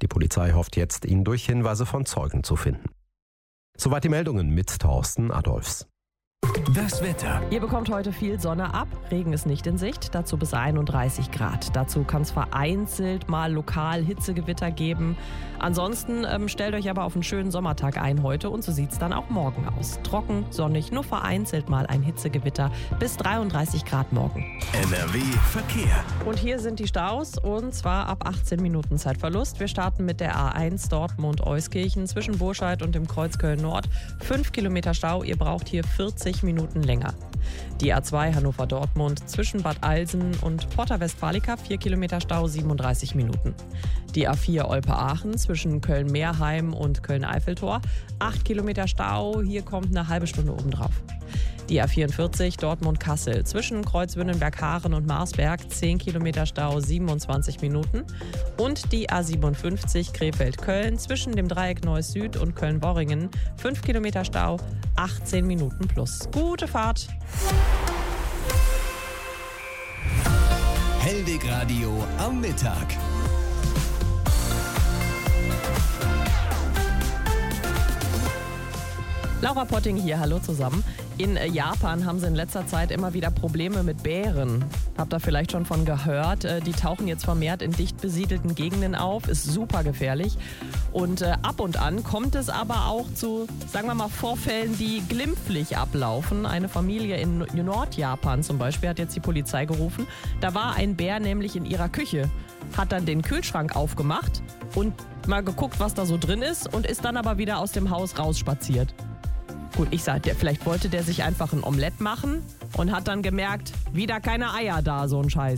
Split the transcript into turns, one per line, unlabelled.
Die Polizei hofft jetzt, ihn durch Hinweise von Zeugen zu finden. Soweit die Meldungen mit Thorsten Adolfs.
Das Wetter.
Ihr bekommt heute viel Sonne ab, Regen ist nicht in Sicht, dazu bis 31 Grad. Dazu kann es vereinzelt mal lokal Hitzegewitter geben. Ansonsten stellt euch aber auf einen schönen Sommertag ein heute und so sieht es dann auch morgen aus. Trocken, sonnig, nur vereinzelt mal ein Hitzegewitter bis 33 Grad morgen.
NRW Verkehr.
Und hier sind die Staus und zwar ab 18 Minuten Zeitverlust. Wir starten mit der A1 Dortmund-Euskirchen zwischen Burscheid und dem Kreuz Köln-Nord. 5 Kilometer Stau, ihr braucht hier 40 Minuten länger. Die A2 Hannover-Dortmund zwischen Bad Alsen und Porta Westfalica 4 Kilometer Stau, 37 Minuten. Die A4 Olpe-Aachen zwischen Köln-Meerheim und Köln-Eiffeltor 8 Kilometer Stau, hier kommt eine halbe Stunde obendrauf. Die A44 Dortmund-Kassel zwischen Kreuzwünnenberg-Haaren und Marsberg 10 Kilometer Stau, 27 Minuten. Und die A57 Krefeld-Köln zwischen dem Dreieck Neuss Süd und Köln-Worringen 5 Kilometer Stau, 18 Minuten plus. Gute Fahrt!
Hellweg Radio am Mittag.
Laura Potting hier, hallo zusammen. In Japan haben sie in letzter Zeit immer wieder Probleme mit Bären. Habt ihr vielleicht schon von gehört? Die tauchen jetzt vermehrt in dicht besiedelten Gegenden auf, ist super gefährlich. Und ab und an kommt es aber auch zu, sagen wir mal, Vorfällen, die glimpflich ablaufen. Eine Familie in Nordjapan zum Beispiel hat jetzt die Polizei gerufen. Da war ein Bär nämlich in ihrer Küche, hat dann den Kühlschrank aufgemacht und mal geguckt, was da so drin ist und ist dann aber wieder aus dem Haus rausspaziert. Gut, ich sag dir, vielleicht wollte der sich einfach ein Omelett machen und hat dann gemerkt, wieder keine Eier da, so ein Scheiß.